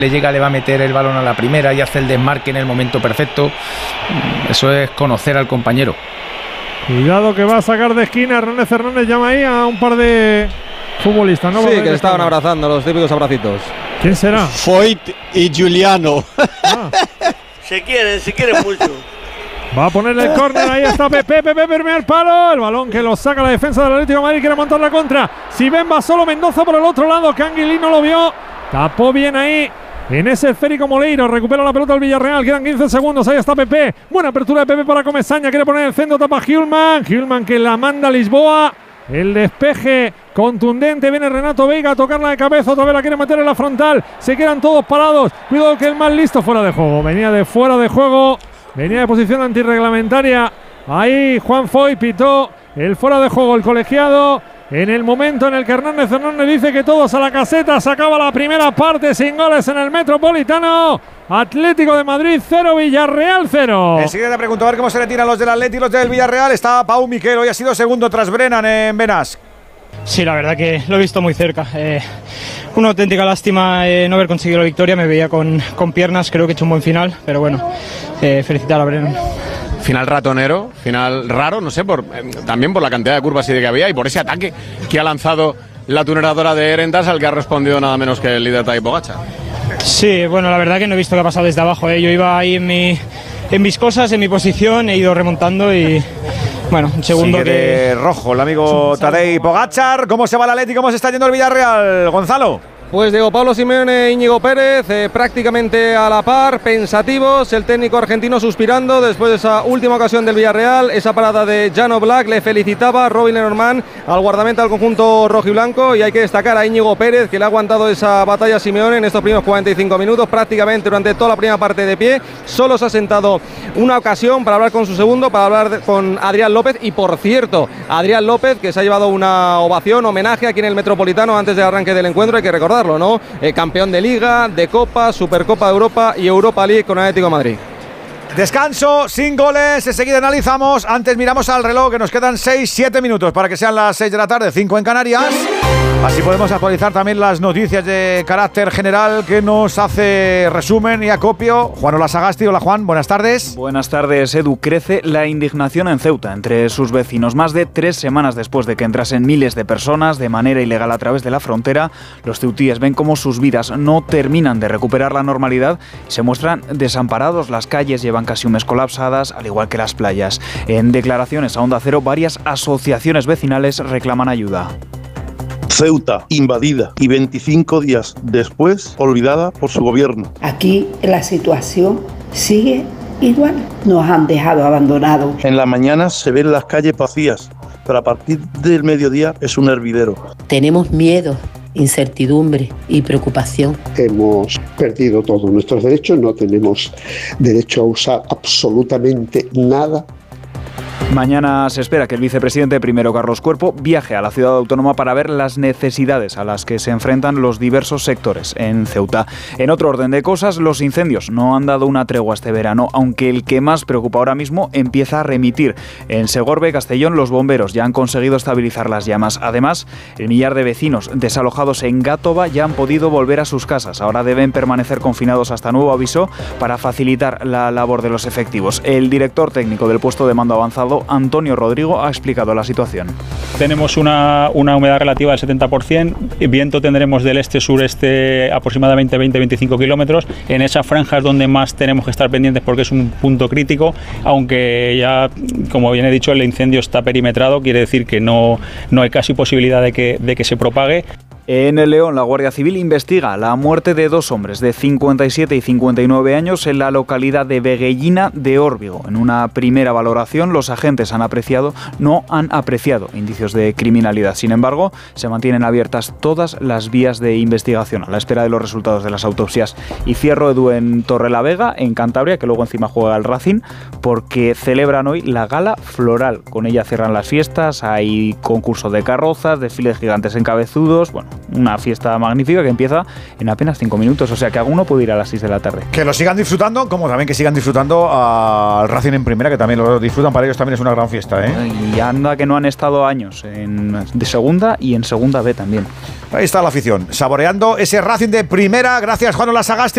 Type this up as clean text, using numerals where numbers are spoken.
le llega, le va a meter el balón a la primera y hace el desmarque en el momento perfecto. Eso es conocer al compañero. Cuidado que va a sacar de esquina. Hernández llama ahí a un par de futbolistas, ¿no? Sí, que le estaban abrazando, los típicos abracitos. ¿Quién será? Foyt y Giuliano. Se quieren mucho. Va a poner el córner, ahí está Pepe, primer palo, el balón que lo saca la defensa del Atlético de Madrid, quiere montar la contra. Si ven va solo Mendoza por el otro lado, que Anguilín no lo vio, tapó bien ahí. En ese esférico Moleiro, recupera la pelota el Villarreal, quedan 15 segundos, ahí está Pepe, buena apertura de Pepe para Comesaña, quiere poner el centro, tapa Hjulman que la manda a Lisboa, el despeje contundente, viene Renato Veiga a tocarla de cabeza, otra vez la quiere meter en la frontal, se quedan todos parados, cuidado que el más listo fuera de juego, venía de fuera de juego, venía de posición antirreglamentaria, ahí Juan Foyt pitó el fuera de juego, el colegiado. En el momento en el que Hernández dice que todos a la caseta, se acaba la primera parte sin goles en el Metropolitano. Atlético de Madrid 0, Villarreal 0. Enseguida le pregunto a ver cómo se le tiran los del Atlético y los del Villarreal. Está Pau Miquel, hoy ha sido segundo tras Brennan en Benasc. Sí, la verdad que lo he visto muy cerca. Una auténtica lástima no haber conseguido la victoria. Me veía con piernas, creo que he hecho un buen final, pero bueno, felicitar a Brennan. Final ratonero, final raro, no sé, también por la cantidad de curvas y de que había y por ese ataque que ha lanzado la tuneradora de Erendas, al que ha respondido nada menos que el líder Tadej Pogačar. Sí, bueno, la verdad que no he visto qué ha pasado desde abajo. Yo iba ahí en mis cosas, en mi posición, he ido remontando y bueno, un segundo sigue de rojo el amigo Tadej Pogačar. ¿Cómo se va el Atlético? ¿Cómo se está yendo el Villarreal, Gonzalo? Pues Diego Pablo Simeone e Íñigo Pérez prácticamente a la par, pensativos, el técnico argentino suspirando después de esa última ocasión del Villarreal, esa parada de Jan Oblak, le felicitaba Robin Lenormand al guardameta del conjunto rojiblanco, y hay que destacar a Íñigo Pérez, que le ha aguantado esa batalla a Simeone en estos primeros 45 minutos, prácticamente durante toda la primera parte de pie, solo se ha sentado una ocasión para hablar con su segundo, para hablar con Adrián López, y por cierto, Adrián López, que se ha llevado una ovación, homenaje aquí en el Metropolitano antes del arranque del encuentro, hay que recordar, ¿no? Campeón de Liga, de Copa, Supercopa de Europa y Europa League con Atlético de Madrid. Descanso, sin goles, enseguida analizamos. Antes miramos al reloj, que nos quedan 6-7 minutos para que sean las 6 de la tarde, 5 en Canarias. Así podemos actualizar también las noticias de carácter general que nos hace resumen y acopio Juan Sagasti. Hola Juan, buenas tardes. Buenas tardes, Edu. Crece la indignación en Ceuta entre sus vecinos. Más de 3 semanas después de que entrasen miles de personas de manera ilegal a través de la frontera, los ceutíes ven cómo sus vidas no terminan de recuperar la normalidad y se muestran desamparados. Las calles llevan casi un mes colapsadas, al igual que las playas. En declaraciones a Onda Cero, varias asociaciones vecinales reclaman ayuda. Ceuta invadida y 25 días después olvidada por su gobierno. Aquí la situación sigue igual. Nos han dejado abandonados. En la mañana se ven las calles vacías, pero a partir del mediodía es un hervidero. Tenemos miedo, incertidumbre y preocupación. Hemos perdido todos nuestros derechos, no tenemos derecho a usar absolutamente nada. Mañana se espera que el vicepresidente primero, Carlos Cuerpo, viaje a la ciudad autónoma para ver las necesidades a las que se enfrentan los diversos sectores en Ceuta. En otro orden de cosas, los incendios no han dado una tregua este verano, aunque el que más preocupa ahora mismo empieza a remitir. En Segorbe, Castellón, los bomberos ya han conseguido estabilizar las llamas. Además, el millar de vecinos desalojados en Gátova ya han podido volver a sus casas. Ahora deben permanecer confinados hasta nuevo aviso para facilitar la labor de los efectivos. El director técnico del puesto de mando avanzado, Antonio Rodrigo, ha explicado la situación. Tenemos una humedad relativa del 70%, viento tendremos del este-sureste aproximadamente 20-25 kilómetros. En esa franja es donde más tenemos que estar pendientes porque es un punto crítico, aunque ya, como bien he dicho, el incendio está perimetrado, quiere decir que no hay casi posibilidad de que se propague. En el León, la Guardia Civil investiga la muerte de 2 hombres de 57 y 59 años en la localidad de Veguellina de Órbigo. En una primera valoración, los agentes no han apreciado indicios de criminalidad. Sin embargo, se mantienen abiertas todas las vías de investigación a la espera de los resultados de las autopsias. Y cierro, Edu, en Torrelavega, en Cantabria, que luego encima juega el Racing, porque celebran hoy la gala floral. Con ella cierran las fiestas, hay concurso de carrozas, desfiles gigantes en cabezudos, bueno, una fiesta magnífica que empieza en apenas 5 minutos, o sea que alguno puede ir a las 6 de la tarde. Que lo sigan disfrutando, como también que sigan disfrutando al Racing en primera, que también lo disfrutan, para ellos también es una gran fiesta, ¿eh? Y anda que no han estado años de segunda y en segunda B también. Ahí está la afición, saboreando ese Racing de primera. Gracias, Juan Sagasti.